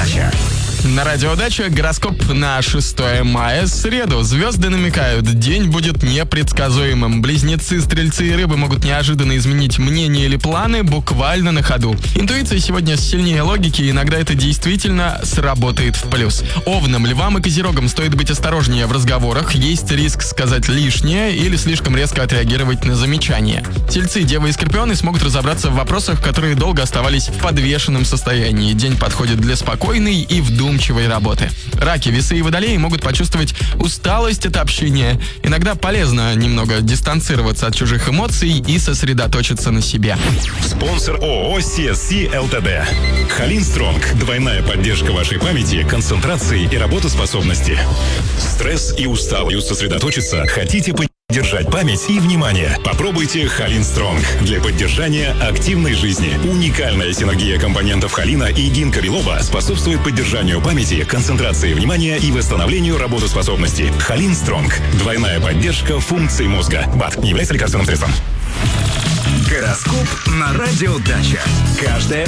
Дача. На радио «Дача» гороскоп на 6 мая, среду. Звезды намекают, день будет непредсказуемым. Близнецы, стрельцы и рыбы могут неожиданно изменить мнение или планы буквально на ходу. Интуиция сегодня сильнее логики, и иногда это действительно сработает в плюс. Овнам, львам и козерогам стоит быть осторожнее в разговорах. Есть риск сказать лишнее или слишком резко отреагировать на замечания. Тельцы, девы и скорпионы смогут разобраться в вопросах, которые долго оставались в подвешенном состоянии. День подходит для спокойной и вдумчивой работы. Раки, весы и водолеи могут почувствовать усталость от общения. Иногда полезно немного дистанцироваться от чужих эмоций и сосредоточиться на себе. Спонсор ООО CSC Ltd. Халин Стронг. Двойная поддержка вашей памяти, концентрации и работоспособности. Стресс и усталость сосредоточиться? Хотите поддержать память и внимание? Попробуйте Халин Стронг для поддержания активной жизни. Уникальная синергия компонентов холина и гинка билоба способствует поддержанию памяти, концентрации внимания и восстановлению работоспособности. Халин Стронг. Двойная поддержка функций мозга. БАД не является лекарственным средством. Гороскоп на радио Дача. Каждое